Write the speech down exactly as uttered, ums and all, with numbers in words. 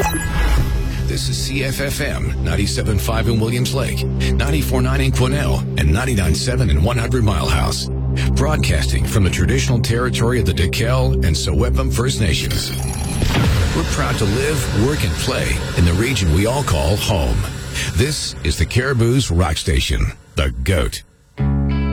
This is C F F M ninety-seven point five in Williams Lake, ninety-four point nine in Quesnel, and ninety-nine point seven in one hundred Mile House. Broadcasting from the traditional territory of the Dekel and Sewepum First Nations. We're proud to live, work, and play in the region we all call home. This is the Caribou's Rock Station, The Goat.